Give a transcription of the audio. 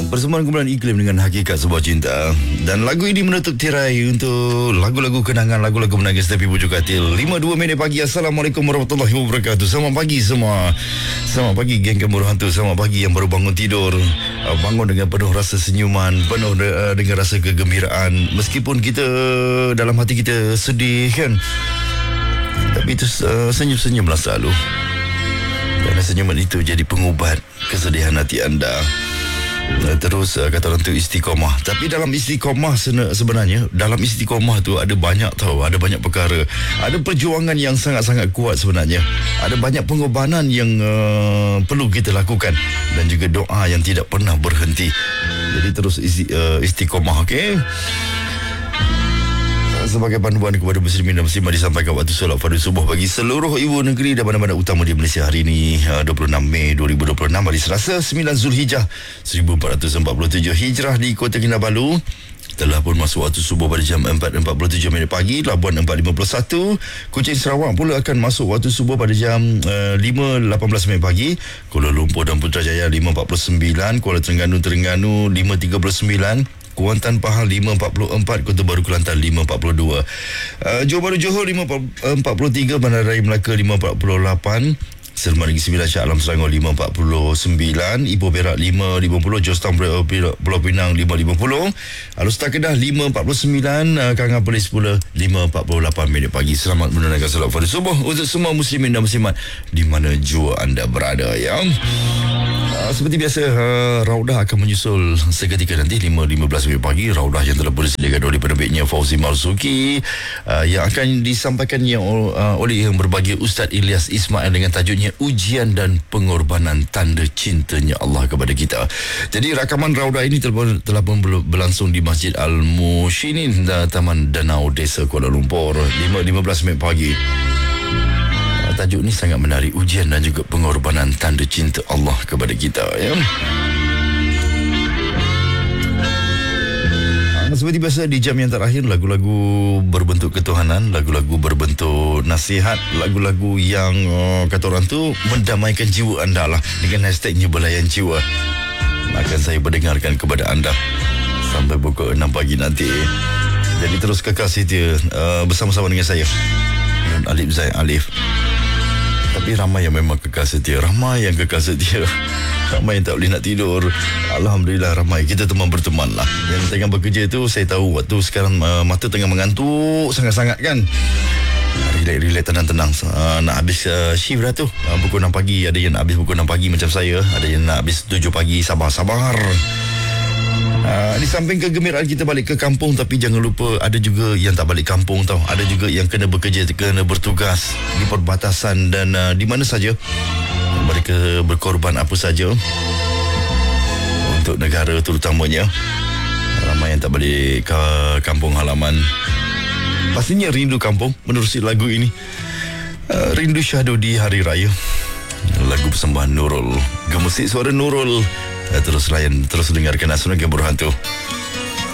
Persembahan kumpulan iklim dengan hakikat sebuah cinta. Dan lagu ini menutup tirai untuk lagu-lagu kenangan, lagu-lagu menangis tapi pujuk katil. 52 minit pagi. Assalamualaikum warahmatullahi wabarakatuh. Selamat pagi semua. Selamat pagi geng Gemuruh Hantu. Selamat pagi yang baru bangun tidur. Bangun dengan penuh rasa senyuman, penuh dengan rasa kegembiraan. Meskipun kita dalam hati kita sedih kan, tapi itu senyum-senyumlah selalu. Kerana senyuman itu jadi pengubat kesedihan hati anda. Terus kata orang tu istiqomah. Tapi dalam istiqomah sebenarnya, dalam istiqomah tu ada banyak tahu, ada banyak perkara. Ada perjuangan yang sangat-sangat kuat sebenarnya. Ada banyak pengorbanan yang perlu kita lakukan, dan juga doa yang tidak pernah berhenti. Jadi terus istiqomah, okey? Sebagai panduan kepada muslimin dan muslimat disampaikan waktu solat fardu subuh bagi seluruh ibu negeri dan mana-mana utama di Malaysia hari ini 26 Mei 2026 hari Selasa 9 Zulhijjah 1447 Hijrah di Kota Kinabalu. Telah pun masuk waktu subuh pada jam 4.47 minit pagi. Labuan 4.51. Kuching Sarawak pula akan masuk waktu subuh pada jam 5.18 minit pagi. Kuala Lumpur dan Putrajaya 5.49. Kuala Terengganu 5.39. Kuantan Pahang 5.44, Kota Baru Kelantan 5.42, Johor Bahru Johor 5.43, Bandar Raya Melaka 5.48, Selma Negeri Sembilan Shah Alam Selangor 5.49, Ipoh Perak 5.50, Jostown Pulau Pinang 5.50, Alustar Kedah 5.49, Kangan Perlis pula 5.48 minit pagi. Selamat menunaikan solat fardu subuh untuk semua muslimin dan muslimat di mana jua anda berada ya. Seperti biasa, Raudah akan menyusul seketika nanti 5.15 minit pagi. Raudah yang telah disediakan oleh penerbitnya Fauzi Marzuki, yang akan disampaikannya oleh yang berbahagia Ustaz Ilyas Ismail dengan tajuknya Ujian dan Pengorbanan Tanda Cintanya Allah kepada kita. Jadi rakaman Raudah ini telah berlangsung di Masjid Al-Mushinin, Taman Danau Desa Kuala Lumpur 5.15 minit pagi. Tajuk ni sangat menarik, ujian dan juga pengorbanan tanda cinta Allah kepada kita ya. Seperti biasa di jam yang terakhir, lagu-lagu berbentuk ketuhanan, lagu-lagu berbentuk nasihat, lagu-lagu yang kata orang tu mendamaikan jiwa anda lah, dengan hashtagnya Belayan Jiwa. Akan saya berdengarkan kepada anda sampai pukul 6 pagi nanti. Jadi terus kekal setia bersama-sama dengan saya Alif Zaid Alif. Tapi ramai yang memang kekal setia, ramai yang kekal setia, ramai yang tak boleh nak tidur. Alhamdulillah ramai. Kita teman berteman lah. Yang tengah bekerja tu, saya tahu waktu sekarang mata tengah mengantuk sangat-sangat kan. Relax, tenang-tenang. Nak habis shift dah tu, pukul 6 pagi. Ada yang nak habis pukul 6 pagi macam saya, ada yang nak habis 7 pagi. Sabar-sabar. Di samping kegembiraan kita balik ke kampung, tapi jangan lupa ada juga yang tak balik kampung tau. Ada juga yang kena bekerja, kena bertugas di perbatasan dan di mana saja. Mereka berkorban apa saja untuk negara terutamanya. Ramai yang tak balik ke kampung halaman. Pastinya rindu kampung menerusi lagu ini. Rindu syahdu di hari raya. Lagu persembahan Nurul, gemusik suara Nurul. Terus layan, terus dengarkan Asunan Gemuruh Hantu.